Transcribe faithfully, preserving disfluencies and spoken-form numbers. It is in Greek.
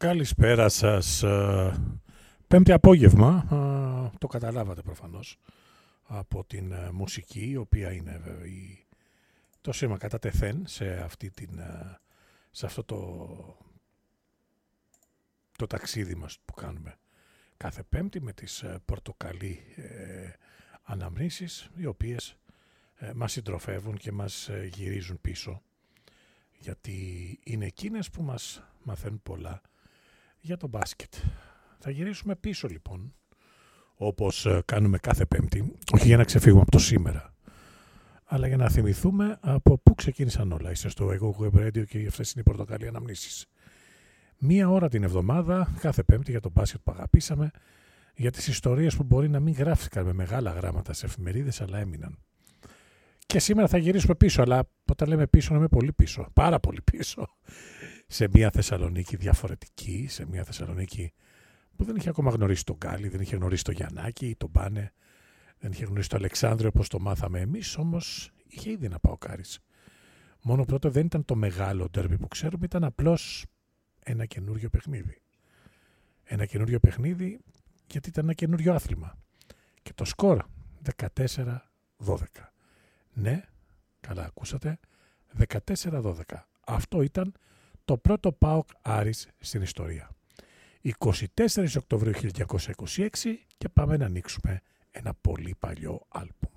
Καλησπέρα σας. Πέμπτη απόγευμα, το καταλάβατε προφανώς από την μουσική, η οποία είναι η, το σήμα κατά τεθέν σε, αυτή την, σε αυτό το, το ταξίδι μας που κάνουμε κάθε Πέμπτη με τις πορτοκαλί ε, αναμνήσεις, οι οποίες ε, μας συντροφεύουν και μας γυρίζουν πίσω, γιατί είναι εκείνες που μας μαθαίνουν πολλά για το μπάσκετ. Θα γυρίσουμε πίσω λοιπόν, όπως κάνουμε κάθε Πέμπτη, όχι για να ξεφύγουμε από το σήμερα, αλλά για να θυμηθούμε από πού ξεκίνησαν όλα. Είστε στο Εγώ Web Radio και αυτές είναι οι πορτοκαλί αναμνήσεις. Μία ώρα την εβδομάδα, κάθε Πέμπτη, για το μπάσκετ που αγαπήσαμε, για τις ιστορίες που μπορεί να μην γράφτηκαν με μεγάλα γράμματα σε εφημερίδες, αλλά έμειναν. Και σήμερα θα γυρίσουμε πίσω, αλλά όταν λέμε πίσω, να είμαι πολύ πίσω, πάρα πολύ πίσω, σε μια Θεσσαλονίκη διαφορετική, σε μια Θεσσαλονίκη που δεν είχε ακόμα γνωρίσει τον Γκάλι, δεν είχε γνωρίσει τον Γιαννάκη ή τον Πάνε, δεν είχε γνωρίσει τον Αλεξάνδριο όπως το μάθαμε εμείς, όμως είχε ήδη ένα ΠΑΟΚάρις. Μόνο πρώτο δεν ήταν το μεγάλο ντέρμπι που ξέρουμε, ήταν απλώς ένα καινούριο παιχνίδι. Ένα καινούριο παιχνίδι γιατί ήταν ένα καινούριο άθλημα. Και το σκορ δεκατέσσερα δώδεκα. Ναι, καλά ακούσατε, δεκατέσσερα δώδεκα. Αυτό ήταν το πρώτο ΠΑΟΚ Άρης στην ιστορία. εικοστή τέταρτη Οκτωβρίου χίλια εννιακόσια είκοσι έξι και πάμε να ανοίξουμε ένα πολύ παλιό άλμπουμ.